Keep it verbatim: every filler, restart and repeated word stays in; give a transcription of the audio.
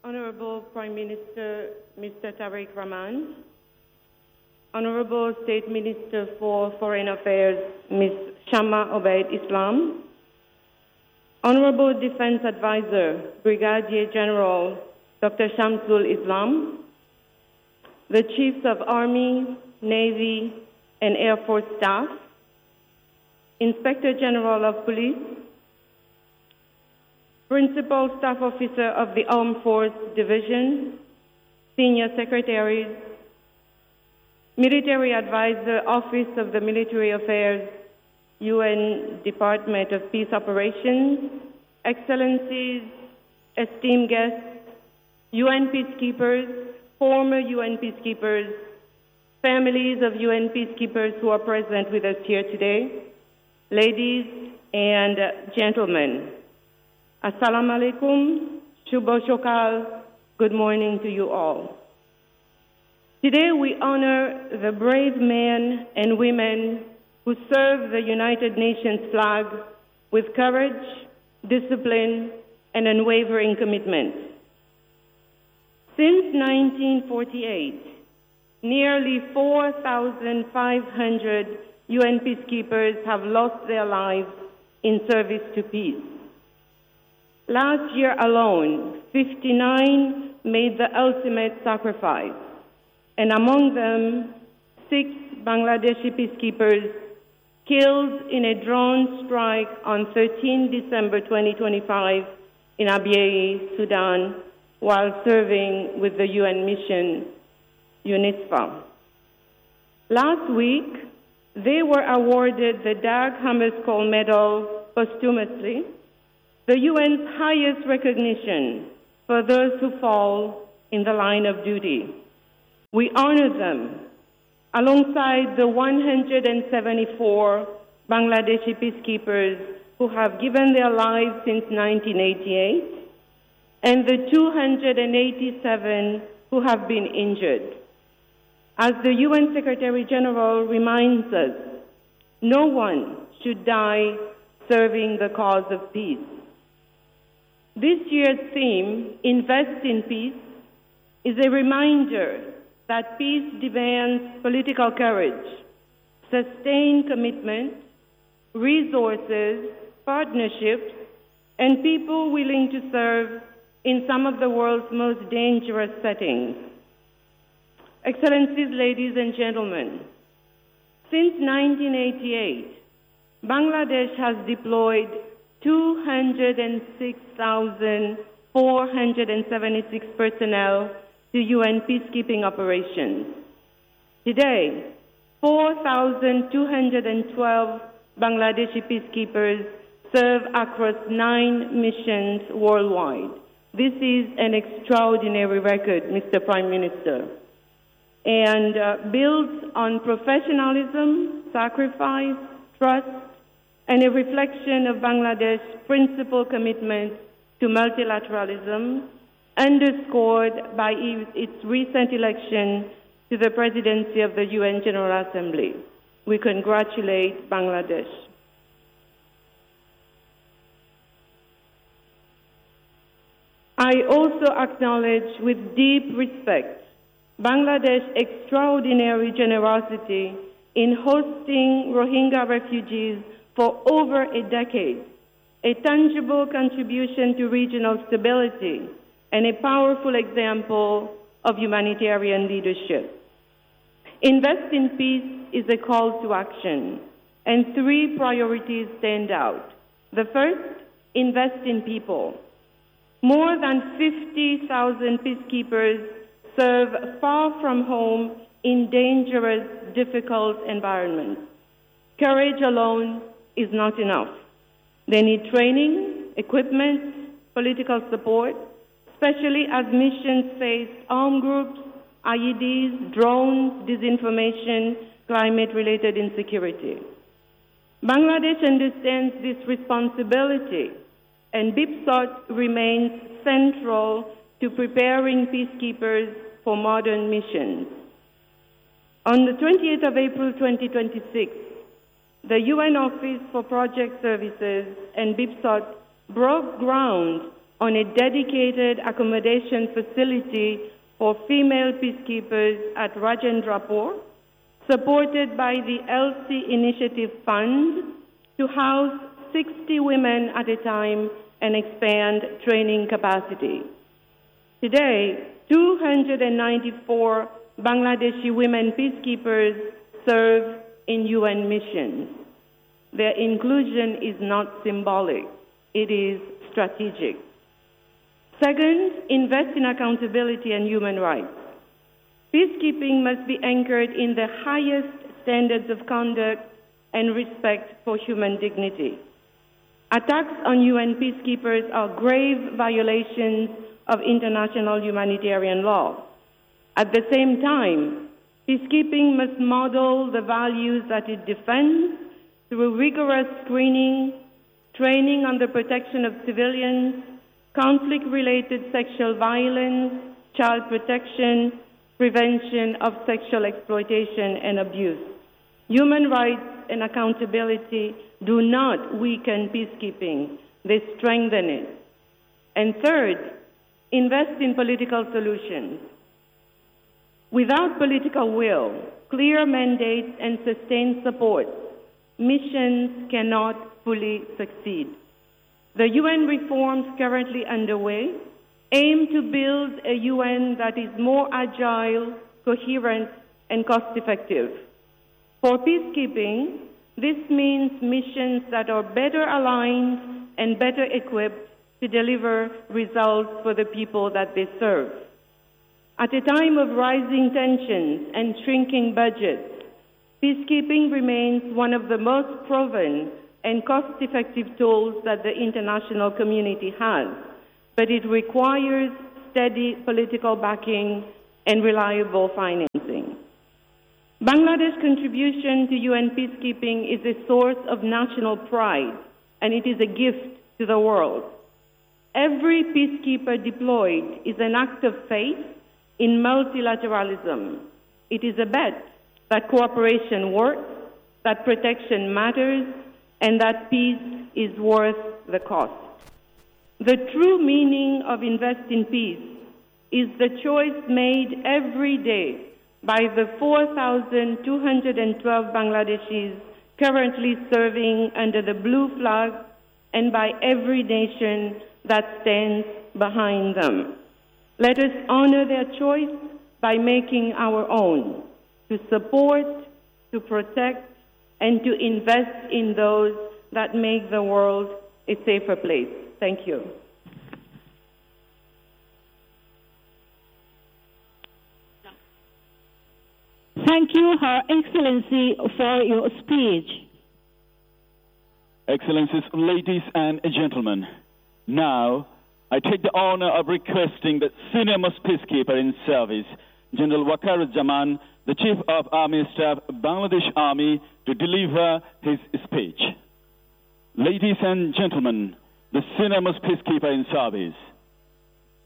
Honorable Prime Minister Mister Tariq Rahman, Honorable State Minister for Foreign Affairs Miz Shamma Obaid Islam, Honorable Defense Advisor Brigadier General Doctor Shamsul Islam, the Chiefs of Army, Navy, and Air Force Staff, Inspector General of Police, Principal Staff Officer of the Armed Force Division, Senior Secretaries, Military Advisor, Office of the Military Affairs, U N Department of Peace Operations, Excellencies, esteemed guests, U N peacekeepers, former U N peacekeepers, families of U N peacekeepers who are present with us here today, ladies and gentlemen. Assalamu alaikum, Shubo Shokal, good morning to you all. Today we honor the brave men and women who serve the United Nations flag with courage, discipline, and unwavering commitment. Since nineteen forty-eight, nearly four thousand five hundred U N peacekeepers have lost their lives in service to peace. Last year alone, fifty-nine made the ultimate sacrifice, and among them, six Bangladeshi peacekeepers killed in a drone strike on the thirteenth of December twenty twenty-five in Abyei, Sudan, while serving with the U N mission UNISFA. Last week, they were awarded the Dag Hammarskjöld Medal posthumously, the U N's highest recognition for those who fall in the line of duty. We honor them alongside the one hundred seventy-four Bangladeshi peacekeepers who have given their lives since nineteen eighty-eight and the two hundred eighty-seven who have been injured. As the U N Secretary General reminds us, no one should die serving the cause of peace. This year's theme, Invest in Peace, is a reminder that peace demands political courage, sustained commitment, resources, partnerships, and people willing to serve in some of the world's most dangerous settings. Excellencies, ladies and gentlemen, since nineteen eighty-eight, Bangladesh has deployed two hundred six thousand four hundred seventy-six personnel to U N peacekeeping operations. Today, four thousand two hundred twelve Bangladeshi peacekeepers serve across nine missions worldwide. This is an extraordinary record, Mister Prime Minister, and uh, builds on professionalism, sacrifice, trust, and a reflection of Bangladesh's principal commitment to multilateralism, underscored by its recent election to the presidency of the U N General Assembly. We congratulate Bangladesh. I also acknowledge with deep respect Bangladesh's extraordinary generosity in hosting Rohingya refugees for over a decade, a tangible contribution to regional stability, and a powerful example of humanitarian leadership. Invest in Peace is a call to action, and three priorities stand out. The first, invest in people. More than fifty thousand peacekeepers serve far from home in dangerous, difficult environments. Courage alone is not enough. They need training, equipment, political support, especially as missions face armed groups, I E Ds, drones, disinformation, climate-related insecurity. Bangladesh understands this responsibility, and BIPSOT remains central to preparing peacekeepers for modern missions. On the twentieth of April twenty twenty-six, the U N Office for Project Services and BIPSOT broke ground on a dedicated accommodation facility for female peacekeepers at Rajendrapur, supported by the L C Initiative Fund, to house sixty women at a time and expand training capacity. Today, two hundred ninety-four Bangladeshi women peacekeepers serve in U N missions. Their inclusion is not symbolic, it is strategic. Second, invest in accountability and human rights. Peacekeeping must be anchored in the highest standards of conduct and respect for human dignity. Attacks on U N peacekeepers are grave violations of international humanitarian law. At the same time, peacekeeping must model the values that it defends through rigorous screening, training on the protection of civilians, conflict-related sexual violence, child protection, prevention of sexual exploitation and abuse. Human rights and accountability do not weaken peacekeeping, they strengthen it. And third, invest in political solutions. Without political will, clear mandates, and sustained support, missions cannot fully succeed. The U N reforms currently underway aim to build a U N that is more agile, coherent, and cost-effective. For peacekeeping, this means missions that are better aligned and better equipped to deliver results for the people that they serve. At a time of rising tensions and shrinking budgets, peacekeeping remains one of the most proven and cost-effective tools that the international community has, but it requires steady political backing and reliable financing. Bangladesh's contribution to U N peacekeeping is a source of national pride, and it is a gift to the world. Every peacekeeper deployed is an act of faith in multilateralism. It is a bet that cooperation works, that protection matters, and that peace is worth the cost. The true meaning of invest in peace is the choice made every day by the four thousand two hundred twelve Bangladeshis currently serving under the blue flag and by every nation that stands behind them. Let us honor their choice by making our own, to support, to protect, and to invest in those that make the world a safer place. Thank you. Thank you, Her Excellency, for your speech. Excellencies, ladies and gentlemen, now I take the honor of requesting the senior-most peacekeeper in service, General Waqaruzzaman, the Chief of Army Staff, Bangladesh Army, to deliver his speech. Ladies and gentlemen, the senior-most peacekeeper in service.